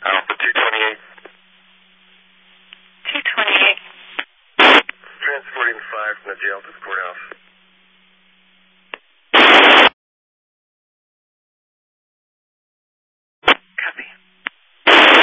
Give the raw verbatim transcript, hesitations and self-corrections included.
Alpha two twenty-eight. two twenty-eight. Transporting five from the jail to the courthouse.